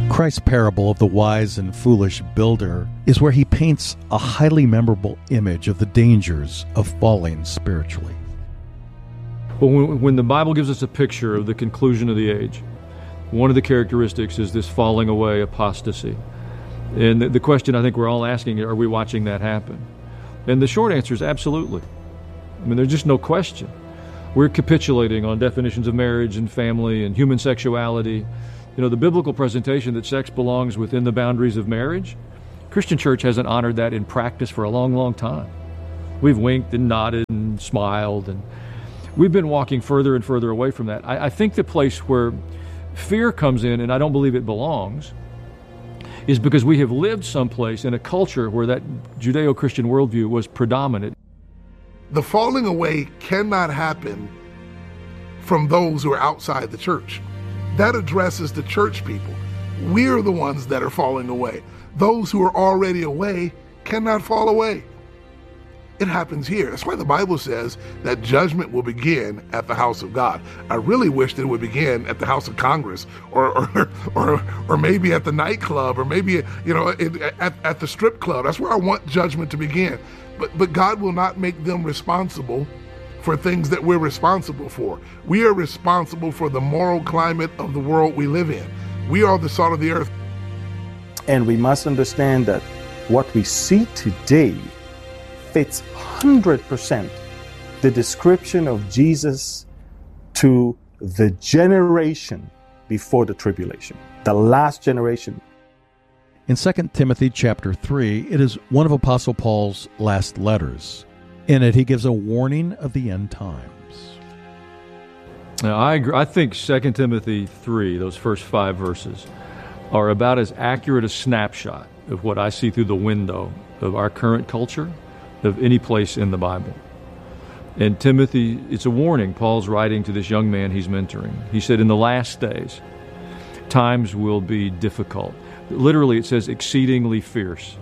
Christ's parable of the wise and foolish builder is where he paints a highly memorable image of the dangers of falling spiritually. Well, when the Bible gives us a picture of the conclusion of the age, one of the characteristics is this falling away, apostasy. And the question I think we're all asking, are we watching that happen? And the short answer is absolutely. I mean, there's just no question. We're capitulating on definitions of marriage and family and human sexuality. You know, the biblical presentation that sex belongs within the boundaries of marriage, Christian church hasn't honored that in practice for a long, long time. We've winked and nodded and smiled, and we've been walking further and further away from that. I think the place where fear comes in, and I don't believe it belongs, is because we have lived someplace in a culture where that Judeo-Christian worldview was predominant. The falling away cannot happen from those who are outside the church. That addresses the church people. We're the ones that are falling away. Those who are already away cannot fall away. It happens here. That's why the Bible says that judgment will begin at the house of God. I really wish that it would begin at the House of Congress, or maybe at the nightclub, or maybe at the strip club. That's where I want judgment to begin. But God will not make them responsible for things that we're responsible for. We are responsible for the moral climate of the world we live in. We are the salt of the earth. And we must understand that what we see today fits 100% the description of Jesus to the generation before the tribulation, the last generation. In 2 Timothy chapter 3, it is one of Apostle Paul's last letters. In it, he gives a warning of the end times. Now, I agree. I think 2 Timothy 3, those first 5 verses, are about as accurate a snapshot of what I see through the window of our current culture of any place in the Bible. And Timothy, it's a warning Paul's writing to this young man he's mentoring. He said, in the last days, times will be difficult. Literally, it says exceedingly fierce.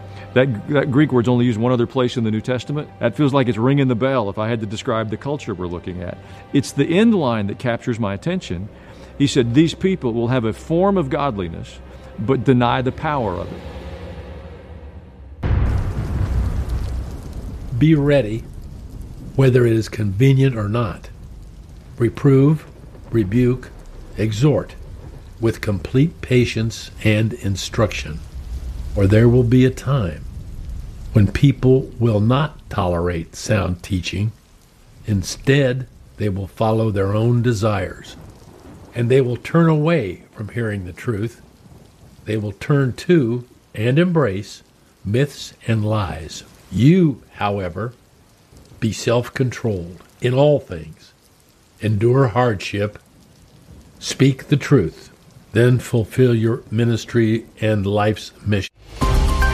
That Greek word's only used one other place in the New Testament. That feels like it's ringing the bell if I had to describe the culture we're looking at. It's the end line that captures my attention. He said, these people will have a form of godliness, but deny the power of it. Be ready, whether it is convenient or not. Reprove, rebuke, exhort, with complete patience and instruction. Or there will be a time when people will not tolerate sound teaching. Instead, they will follow their own desires, and they will turn away from hearing the truth. They will turn to and embrace myths and lies. You, however, be self-controlled in all things. Endure hardship. Speak the truth. Then fulfill your ministry and life's mission.